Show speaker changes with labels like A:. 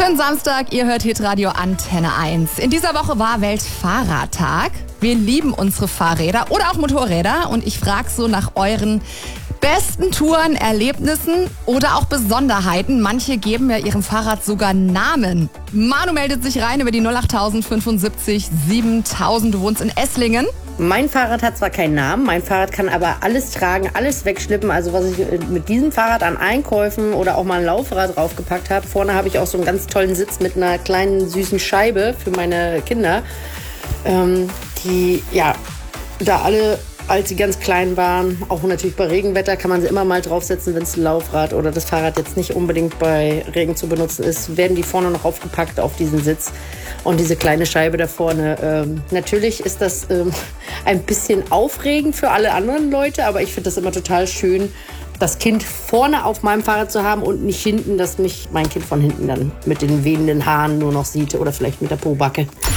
A: Schönen Samstag, ihr hört Hitradio Antenne 1. In dieser Woche war Weltfahrradtag. Wir lieben unsere Fahrräder oder auch Motorräder und ich frage so nach euren besten Touren, Erlebnissen oder auch Besonderheiten. Manche geben ja ihrem Fahrrad sogar Namen. Manu meldet sich rein über die 08000 75 7000. Du wohnst in Esslingen.
B: Mein Fahrrad hat zwar keinen Namen, mein Fahrrad kann aber alles tragen, alles wegschleppen. Also was ich mit diesem Fahrrad an Einkäufen oder auch mal ein Laufrad draufgepackt habe. Vorne habe ich auch so einen ganz tollen Sitz mit einer kleinen süßen Scheibe für meine Kinder, die ja da alle, als sie ganz klein waren, auch natürlich bei Regenwetter kann man sie immer mal draufsetzen, wenn es ein Laufrad oder das Fahrrad jetzt nicht unbedingt bei Regen zu benutzen ist, werden die vorne noch aufgepackt auf diesen Sitz. Und diese kleine Scheibe da vorne, natürlich ist das ein bisschen aufregend für alle anderen Leute, aber ich finde das immer total schön, das Kind vorne auf meinem Fahrrad zu haben und nicht hinten, dass mich mein Kind von hinten dann mit den wehenden Haaren nur noch sieht oder vielleicht mit der Pobacke.